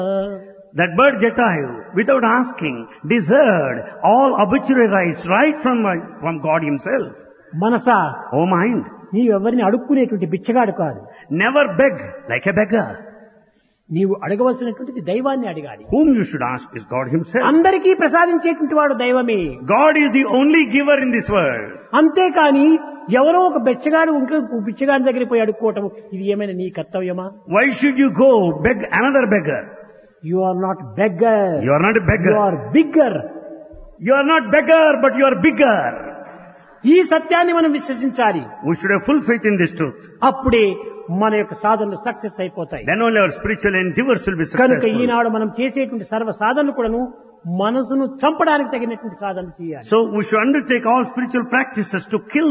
That bird Jatayu, without asking, deserved all obituary rights right from God himself. Manasa, Oh mind, నీవు ఎవరిని అడుక్కునేటువంటి బిచ్చగాడు కాదు. never beg like a beggar. నీవు అడగవలసినటువంటిది దైవాన్ని అడగాలి. Whom you should ask is God himself. అందరికీ ప్రసాదించేటువంటి వాడు దైవమే. God is the only giver in this world. అంతేకాని ఎవరో ఒక బిచ్చగాడు ఇంకో బిచ్చగాడి దగ్గరికి పోయి అడుక్కోవటం ఇది ఏమైనా నీ కర్తవ్యమా? Why should you go beg another beggar? You are not beggar. You are not a beggar. You are bigger. You are not beggar, but you are bigger. ఈ సత్యాన్ని మనం విశ్వసించాలి. We should have full faith in this truth. అప్పుడే మన యొక్క సాధనలు success అయిపోతాయి. Then only our spiritual endeavors will be కనుక successful. ఈనాడు మనం చేసేటువంటి సర్వ సాధనలు కూడాను మనసును చంపడానికి తగినటువంటి సాధనలు చేయాలి. So we should undertake all spiritual practices to kill